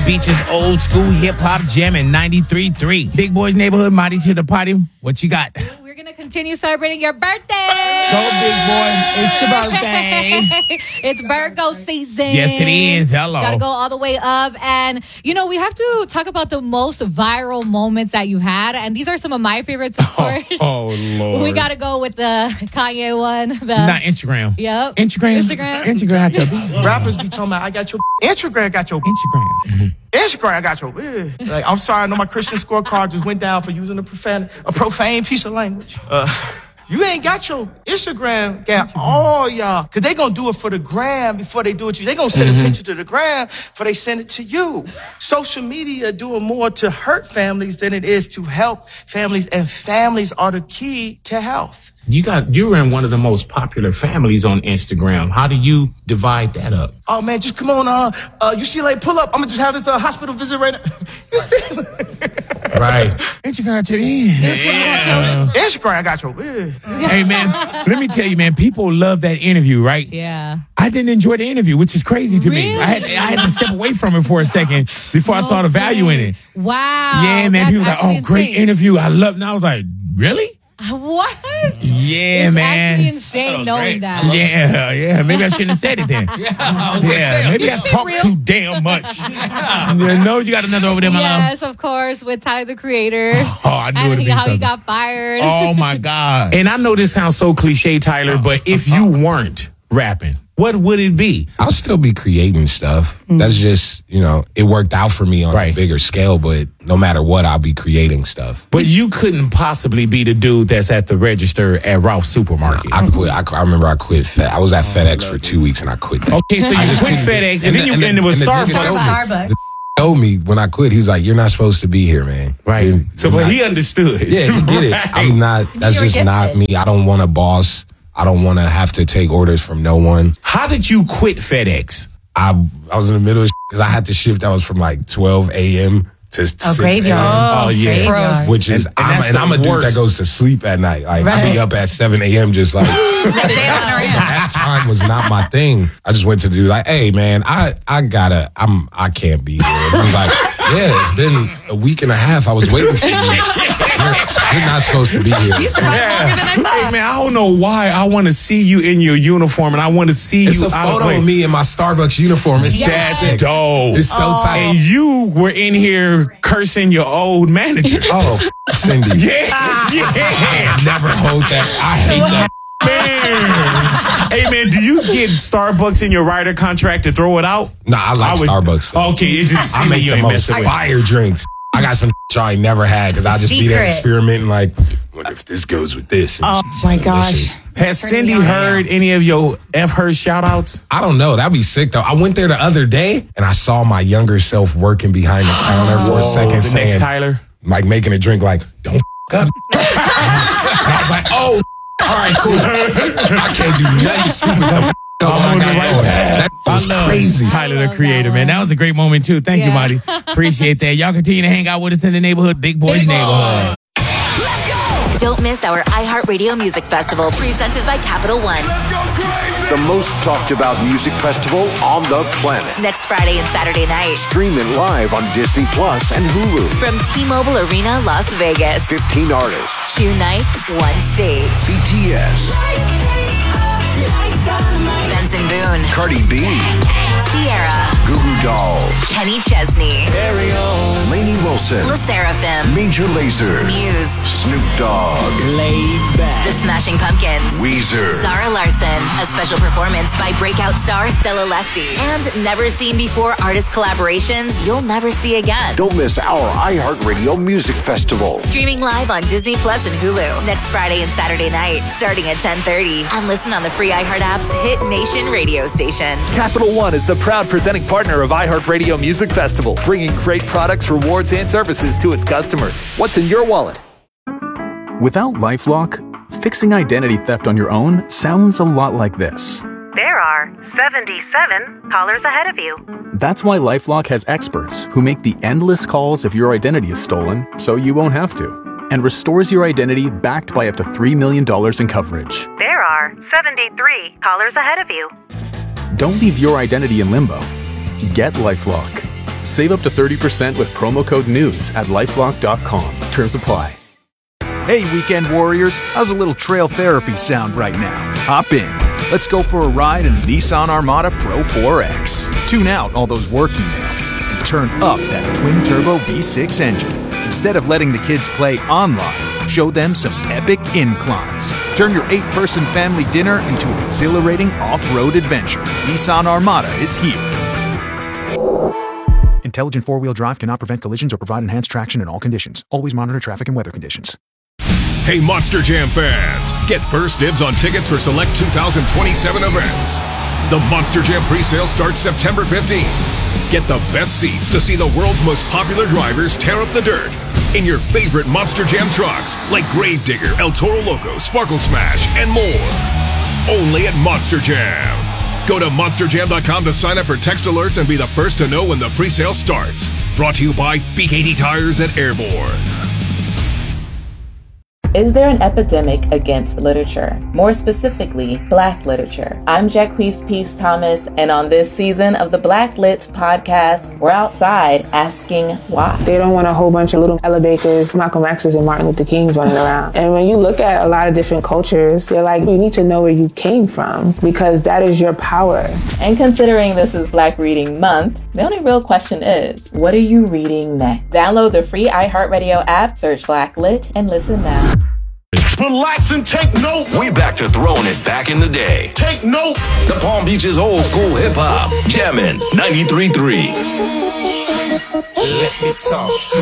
Beach's old school hip hop jam in 93.3. Big Boys Neighborhood, Mighty to the party. What you got? We're going to continue celebrating your birthday. Go, Big Boy. It's your birthday. It's Virgo season. Yes, it is. Hello. Gotta go all the way up. And, we have to talk about the most viral moments that you had. And these are some of my favorites, of course. Oh, Lord. We gotta go with the Kanye one. Not Instagram. Yep. Instagram got your Rappers be talking about, I got your Instagram got your Instagram. Instagram, I got your Like, I'm sorry, I know my Christian scorecard just went down for using a profane piece of language. You ain't got your Instagram, got all y'all. Cause they gonna do it for the gram before they do it to you. They gonna send a picture to the gram before they send it to you. Social media doing more to hurt families than it is to help families, and families are the key to health. You're in one of the most popular families on Instagram. How do you divide that up? Oh man, just come on, UCLA, pull up. I'm gonna just have this hospital visit right now. You see? Right. Instagram got your Instagram, I got your Hey man, let me tell you, man, people love that interview, right? Yeah. I didn't enjoy the interview, which is crazy to me. I had to step away from it for a second before I saw the value in it. Wow. Yeah, man. People were like, oh, great interview. I love it. And I was like, really? What? Yeah, it's man. Actually insane knowing that. Yeah. Maybe I shouldn't have said it then. Maybe I talk too damn much. No, you got another over there, my love. Yes, of course, with Tyler the Creator. Oh, I knew and it. how he got fired. Oh my God. And I know this sounds so cliche, Tyler, but if you weren't rapping, what would it be? I'll still be creating stuff. That's just, it worked out for me on a bigger scale, but no matter what, I'll be creating stuff. But you couldn't possibly be the dude that's at the register at Ralph's Supermarket. I quit. I remember I quit. I was at FedEx for 2 weeks and I quit that. Okay, so you quit FedEx and then it was Starbucks. Told me when I quit, he was like, "You're not supposed to be here, man." Right. But he understood. Yeah, he get it. I'm not. That's just not me. I don't want a boss. I don't want to have to take orders from no one. How did you quit FedEx? I was in the middle of because I had to shift. That was from like 12 a.m. to 6 graveyard. a.m. Oh, yeah. Graveyard. Which is, I'm a dude that goes to sleep at night. Like, I be up at 7 a.m. just like, so that time was not my thing. I just went to do like, hey man, I can't be here. And he was like, yeah, it's been a week and a half. I was waiting for you. You're not supposed to be here. You survived longer than I thought. Hey man, I don't know why I want to see you in your uniform and I want to see It's you a photo of me in my Starbucks uniform. It's That's dope. It's so tight. And you were in here cursing your old manager. Oh, Cindy. Yeah. Never hold that. I hate that. Man. Hey man, do you get Starbucks in your rider contract to throw it out? Nah, I like Starbucks. Though. Okay, it's just I make the most fire drinks. I got some y'all ain't never had because I just be there experimenting like, wonder if this goes with this. Oh my gosh. Has Cindy heard any of your F her shout outs? I don't know. That'd be sick though. I went there the other day and I saw my younger self working behind the counter for a second saying, next Tyler? Like making a drink like, don't up. And I was like, oh, all right, cool. I can't do nothing stupid. I'm on the right path. That was crazy. Tyler the Creator, man. That was a great moment too. Thank you, Marty. Appreciate that. Y'all continue to hang out with us in the neighborhood, Big Boys Neighborhood. Don't miss our iHeartRadio Music Festival presented by Capital One. The most talked about music festival on the planet. Next Friday and Saturday night. Stream it live on Disney Plus and Hulu. From T-Mobile Arena, Las Vegas. 15 artists. 2 nights, 1 stage. BTS. Benson Boone. Cardi B. Sierra. Goo Goo Dolls. Kenny Chesney. Lainey Wilson. La Seraphim. Major Lazer. Muse. Snoop Dogg. The Smashing Pumpkins. Weezer. Zara Larson. A special performance by breakout star Stella Lefty. And never seen before artist collaborations you'll never see again. Don't miss our iHeartRadio Music Festival. Streaming live on Disney Plus and Hulu. Next Friday and Saturday night, starting at 10:30. And listen on the free iHeart app's Hit Nation radio station. Capital One is the proud presenting partner of iHeartRadio Music Festival, bringing great products, rewards, and services to its customers. What's in your wallet? Without LifeLock, fixing identity theft on your own sounds a lot like this. There are 77 callers ahead of you. That's why LifeLock has experts who make the endless calls if your identity is stolen, so you won't have to, and restores your identity backed by up to $3 million in coverage. There are 73 callers ahead of you. Don't leave your identity in limbo. Get LifeLock. Save up to 30% with promo code NEWS at LifeLock.com. Terms apply. Hey, weekend warriors, how's a little trail therapy sound right now? Hop in. Let's go for a ride in the Nissan Armada Pro 4X. Tune out all those work emails and turn up that twin-turbo V6 engine. Instead of letting the kids play online, show them some epic inclines. Turn your 8-person family dinner into an exhilarating off-road adventure. Nissan Armada is here. Intelligent four-wheel drive cannot prevent collisions or provide enhanced traction in all conditions. Always monitor traffic and weather conditions. Hey, Monster Jam fans! Get first dibs on tickets for select 2027 events. The Monster Jam pre-sale starts September 15th. Get the best seats to see the world's most popular drivers tear up the dirt in your favorite Monster Jam trucks like Gravedigger, El Toro Loco, Sparkle Smash, and more. Only at Monster Jam. Go to monsterjam.com to sign up for text alerts and be the first to know when the pre-sale starts. Brought to you by BKT Tires at Airborne. Is there an epidemic against literature? More specifically, Black literature. I'm Jacquees Peace Thomas, and on this season of the Black Lit podcast, we're outside asking why. They don't want a whole bunch of little Ella Bakers, Malcolm X's, and Martin Luther Kings running around. And when you look at a lot of different cultures, they're like, you need to know where you came from, because that is your power. And considering this is Black Reading Month, the only real question is, what are you reading next? Download the free iHeartRadio app, search Black Lit, and listen now. Relax and take notes. We back to throwing it back in the day. Take notes. The Palm Beach's old school hip hop. Jammin' 93.3. Let me talk to